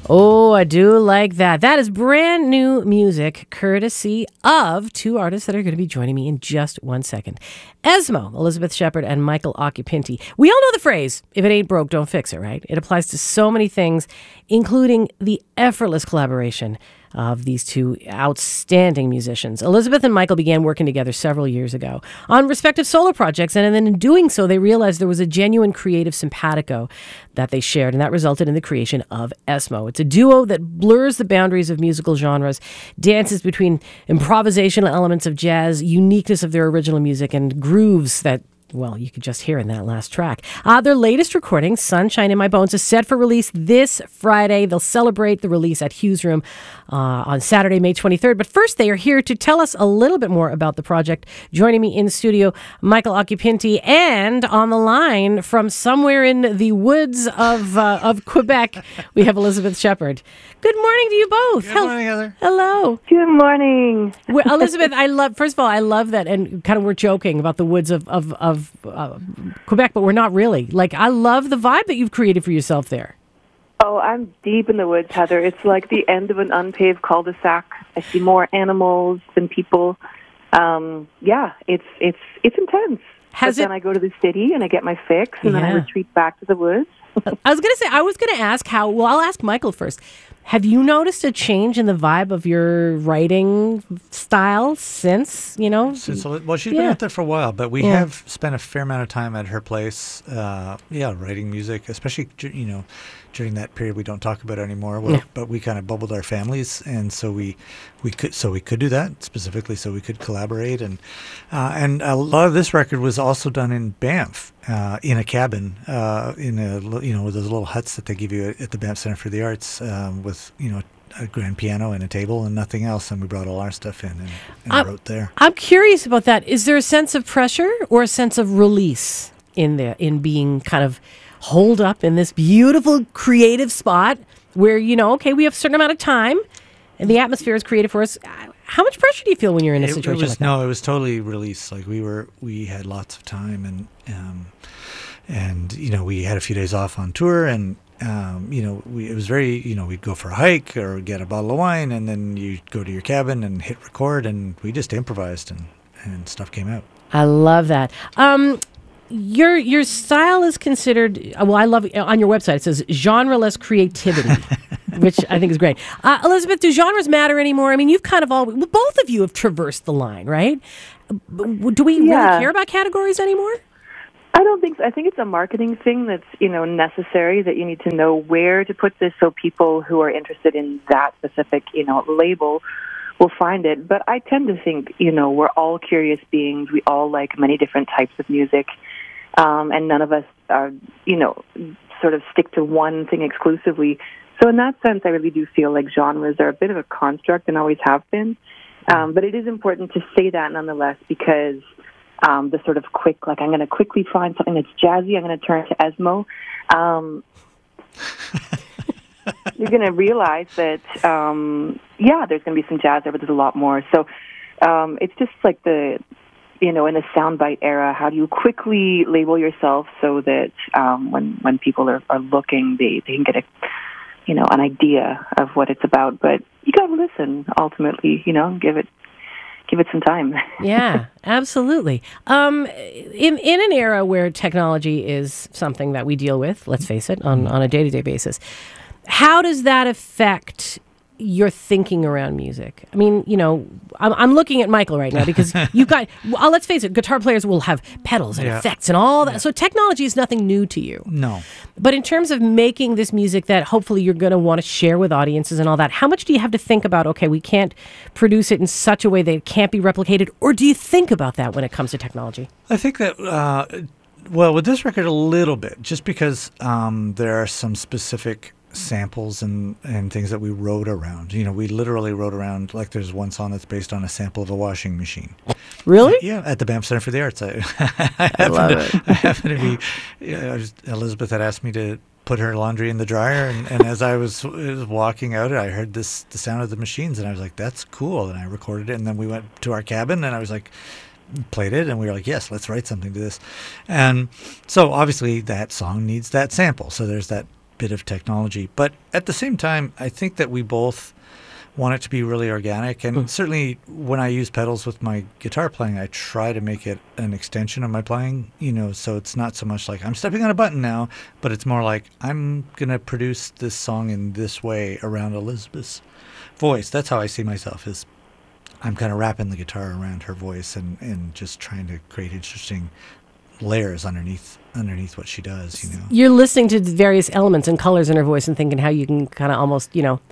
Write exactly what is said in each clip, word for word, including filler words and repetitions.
Oh, I do like that. That is brand new music, courtesy of two artists that are going to be joining me in just one second. Esmo, Elizabeth Shepard, and Michael Occhipinti. We all know the phrase, if it ain't broke, don't fix it, right? It applies to so many things, including the effortless collaboration of these two outstanding musicians. Elizabeth and Michael began working together several years ago on respective solo projects, and then in doing so, they realized there was a genuine creative simpatico that they shared, and that resulted in the creation of Esmo. It's a duo that blurs the boundaries of musical genres, dances between improvisational elements of jazz, uniqueness of their original music, and grooves that, well, you could just hear in that last track. Uh, their latest recording, Sunshine in My Bones, is set for release this Friday. They'll celebrate the release at Hughes Room uh, on Saturday, May twenty-third. But first, they are here to tell us a little bit more about the project. Joining me in the studio, Michael Occhipinti, and on the line from somewhere in the woods of uh, of Quebec, we have Elizabeth Shepard. Good morning to you both. Good morning, Heather. Hello. Good morning. Well, Elizabeth, I love, first of all, I love that, and kind of we're joking about the woods of, of, of uh, Quebec, but we're not really. Like, I love the vibe that you've created for yourself there. Oh, I'm deep in the woods, Heather. It's like the end of an unpaved cul-de-sac. I see more animals than people. Um, yeah, it's it's it's intense. Has but it, then I go to the city and I get my fix, and Yeah. then I retreat back to the woods. I was going to say, I was going to ask how, well, I'll ask Michael first. Have you noticed a change in the vibe of your writing style since, you know? Since, well, she's Yeah. been out there for a while, but we Yeah. have spent a fair amount of time at her place, uh, yeah, writing music, especially, dur- you know, during that period we don't talk about it anymore, well, Yeah. but we kind of bubbled our families, and so we, we could, so we could do that, specifically so we could collaborate, and uh, and a lot of this record was also done in Banff, uh, in a cabin, uh, in a, li- you know, with those little huts that they give you at, at the Banff Center for the Arts, um, with, you know, a grand piano and a table and nothing else, and we brought all our stuff in and, and Uh, wrote there. I'm curious about that. Is there a sense of pressure or a sense of release in there, in being kind of holed up in this beautiful creative spot where, you know, okay, we have a certain amount of time and the atmosphere is created for us? How much pressure do you feel when you're in a It, it situation was like that? no, it was totally released. Like we were, we had lots of time, and um, and you know, we had a few days off on tour, and um, you know, we it was very, you know, we'd go for a hike or get a bottle of wine, and then you go to your cabin and hit record, and we just improvised, and and stuff came out. I love that. Um, your your style is considered, well, I love, on your website it says genreless creativity, which I think is great. Uh, Elizabeth, do genres matter anymore? I mean, you've kind of all, well, both of you have traversed the line, right? B- Do we Yeah. really care about categories anymore? I don't think so. I think it's a marketing thing that's, you know, necessary, that you need to know where to put this so people who are interested in that specific, you know, label will find it. But I tend to think, you know, we're all curious beings. We all like many different types of music. Um, and none of us are, you know, sort of stick to one thing exclusively. So in that sense, I really do feel like genres are a bit of a construct and always have been. Um, but it is important to say that nonetheless, because um, the sort of quick, like, I'm going to quickly find something that's jazzy, I'm going to turn to Esmo. Um, you're going to realize that, um, yeah, there's going to be some jazz there, but there's a lot more. So um, it's just like the, you know, in the soundbite era, how do you quickly label yourself so that um, when when people are, are looking, they, they can get a, you know, an idea of what it's about. But you got to listen, ultimately, you know, give it give it some time. Yeah, absolutely. Um, in in an era where technology is something that we deal with, let's face it, on, on a day-to-day basis, how does that affect your thinking around music? I mean, you know, I'm, I'm looking at Michael right now because you've got, well, let's face it, guitar players will have pedals and Yeah. effects and all that. Yeah. So technology is nothing new to you. No. But in terms of making this music that hopefully you're going to want to share with audiences and all that, how much do you have to think about, okay, we can't produce it in such a way that it can't be replicated? Or do you think about that when it comes to technology? I think that, uh, well, with this record, a little bit, just because um, there are some specific samples and, and things that we wrote around. You know, we literally wrote around, like there's one song that's based on a sample of a washing machine. Really? Yeah, at the Banff Center for the Arts. I, I, I love happened, it. to, I happened to be, yeah, I was, Elizabeth had asked me to put her laundry in the dryer, and, and as I was, was walking out, I heard this the sound of the machines, and I was like, that's cool, and I recorded it, and then we went to our cabin, and I was like, played it, and we were like, yes, let's write something to this. And so obviously that song needs that sample, so there's that bit of technology. But at the same time, I think that we both want it to be really organic. And mm. certainly when I use pedals with my guitar playing, I try to make it an extension of my playing, you know, so it's not so much like I'm stepping on a button now, but it's more like I'm going to produce this song in this way around Elizabeth's voice. That's how I see myself, is I'm kind of wrapping the guitar around her voice and, and just trying to create interesting layers underneath underneath what she does, you know. You're listening to various elements and colors in her voice and thinking how you can kind of almost, you know,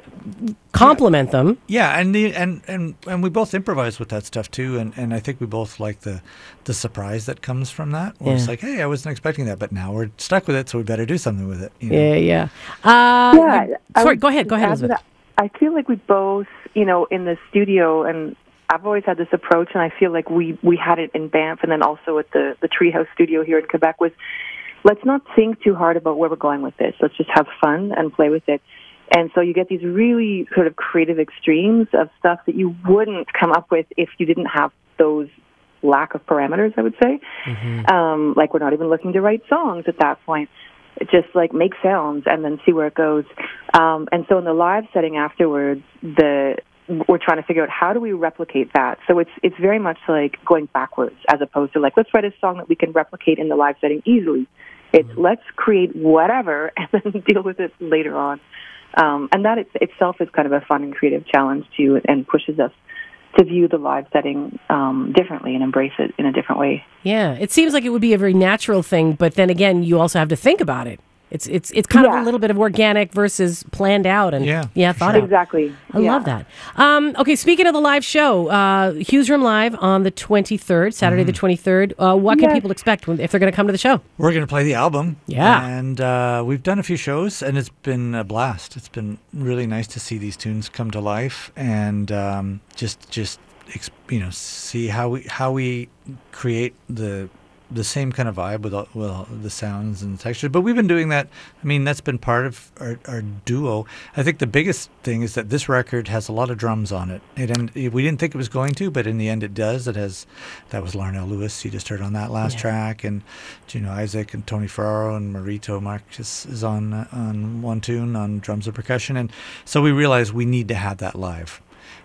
complement yeah. them. Yeah, and the and, and and we both improvise with that stuff too, and, and I think we both like the the surprise that comes from that. Where yeah. It's like, hey, I wasn't expecting that, but now we're stuck with it, so we better do something with it. You know? Yeah, yeah. Uh, yeah. You, sorry, go ahead, go ahead, Elizabeth. I feel like we both, you know, in the studio, and I've always had this approach, and I feel like we, we had it in Banff and then also at the, the Treehouse studio here in Quebec, was let's not think too hard about where we're going with this. Let's just have fun and play with it. And so you get these really sort of creative extremes of stuff that you wouldn't come up with if you didn't have those lack of parameters, I would say. Mm-hmm. Um, like we're not even looking to write songs at that point. Just like make sounds and then see where it goes. Um, and so in the live setting afterwards, the we're trying to figure out how do we replicate that. So it's it's very much like going backwards as opposed to like, let's write a song that we can replicate in the live setting easily. It's mm-hmm. let's create whatever and then deal with it later on. Um, and that it, itself is kind of a fun and creative challenge too, and pushes us to view the live setting um, differently and embrace it in a different way. Yeah, it seems like it would be a very natural thing, but then again, you also have to think about it. It's it's it's kind yeah. of a little bit of organic versus planned out and yeah, yeah thought sure. out. Exactly. I yeah. love that. Um, okay, speaking of the live show, uh, Hugh's Room Live on the twenty-third, Saturday mm. the twenty-third. Uh, what can yes. people expect when, if they're going to come to the show? We're going to play the album. Yeah. And uh, we've done a few shows, and it's been a blast. It's been really nice to see these tunes come to life and um, just just you know see how we how we create the the same kind of vibe with all, well the sounds and the textures. But we've been doing that. I mean, that's been part of our, our duo. I think the biggest thing is that this record has a lot of drums on it. It and we didn't think it was going to, but in the end it does. It has. That was Larnell Lewis. You just heard on that last yeah. track, and Gino Isaac and Tony Ferraro and Marito Marcus is on uh, on one tune on drums and percussion. And so we realized we need to have that live.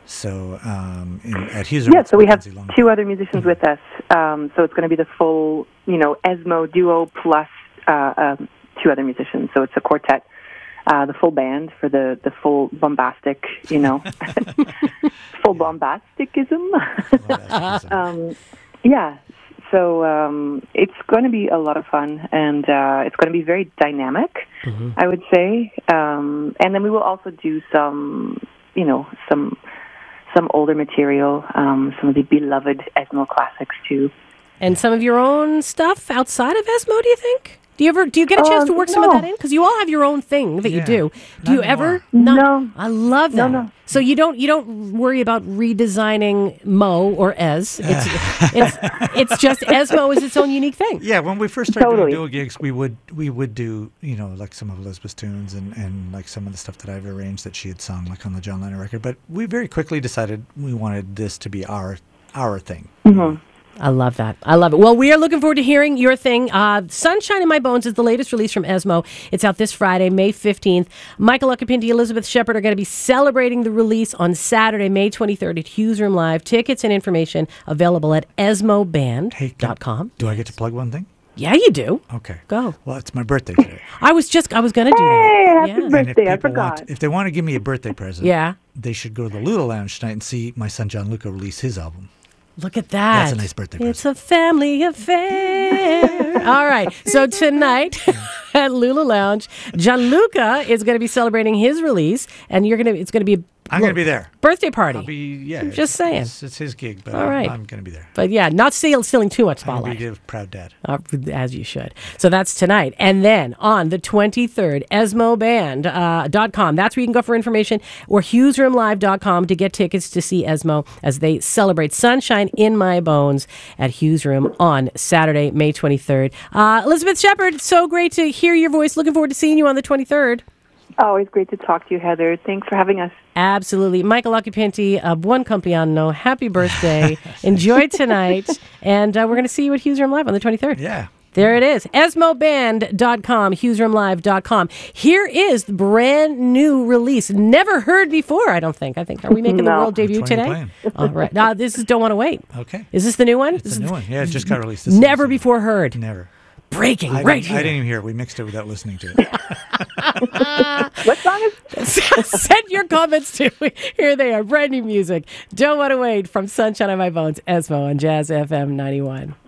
So um, in, at Hugh's yeah, so we have two other musicians with us. Um, so it's going to be the full, you know, Esmo duo plus uh, um, two other musicians. So it's a quartet, uh, the full band for the, the full bombastic, you know, full bombasticism. um, yeah. So um, it's going to be a lot of fun, and uh, it's going to be very dynamic, mm-hmm. I would say. Um, and then we will also do some, you know, some. some older material, um, some of the beloved Esmo classics too. And some of your own stuff outside of Esmo, do you think? Do you ever do you get a chance um, to work no. some of that in? Because you all have your own thing that yeah. you do. Do you ever? No. no. I love that. No, no. So you don't you don't worry about redesigning Mo or Ez. It's it's it's just Esmo is its own unique thing. Yeah, when we first started totally. doing duo gigs, we would we would do, you know, like some of Elizabeth's tunes and, and like some of the stuff that I've arranged that she had sung, like on the John Lennon record. But we very quickly decided we wanted this to be our our thing. Mm-hmm. I love that. I love it. Well, we are looking forward to hearing your thing. Uh, Sunshine in My Bones is the latest release from Esmo. It's out this Friday, May fifteenth. Michael Occhipinti, Elizabeth Shepherd are going to be celebrating the release on Saturday, May twenty-third at Hugh's Room Live. Tickets and information available at esmo band dot com. Hey, do I get to plug one thing? Yeah, you do. Okay. Go. Well, it's my birthday today. I was just, I was going to do hey, that. Happy yeah. birthday, I forgot. Want, if they want to give me a birthday present, yeah. they should go to the Lula Lounge tonight and see my son Gianluca release his album. Look at that. That's a nice birthday present. It's a family affair. All right. So tonight at Lula Lounge, Gianluca is going to be celebrating his release, and you're going to, it's going to be a I'm going to be there. Birthday party. I'll be, yeah. I'm just saying. It's, it's his gig, but All I'm, right. I'm going to be there. But yeah, not steal, stealing too much spotlight. I'm going to be a proud dad. Uh, as you should. So that's tonight. And then on the twenty-third, esmo band dot com. That's where you can go for information, or hughs room live dot com to get tickets to see Esmo as they celebrate Sunshine in My Bones at Hugh's Room on Saturday, May twenty-third. Uh, Elizabeth Shepherd, so great to hear your voice. Looking forward to seeing you on the twenty-third. Always great to talk to you, Heather. Thanks for having us. Absolutely. Michael Occhipinti, uh, buon compleanno. Happy birthday. Enjoy tonight. And uh, we're going to see you at Hugh's Room Live on the twenty-third. Yeah. There it is. Esmo Band dot com, Hughes Room Live dot com. Here is the brand new release. Never heard before, I don't think. I think. Are we making No. the world debut Which one today? are you All right. Now, this is Don't Want to Wait. Okay. Is this the new one? It's This a is new one. Yeah, it just got released. This Never season. before heard. Never. Breaking I right didn't, here. I didn't even hear it. We mixed it without listening to it. What song is Send your comments to me. Here they are. Brand new music. Don't Want to Wait from Sunshine on My Bones. Esmo on Jazz F M ninety-one.